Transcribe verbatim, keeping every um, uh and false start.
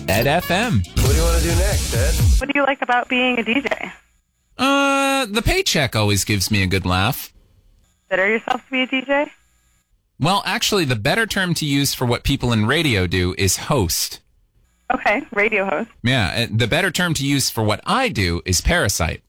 Ed F M. What do you want to do next, Ed? What do you like about being a D J? Uh, the paycheck always gives me a good laugh. Consider yourself to be a D J? Well, actually, the better term to use for what people in radio do is host. Okay, radio host. Yeah, the better term to use for what I do is parasite.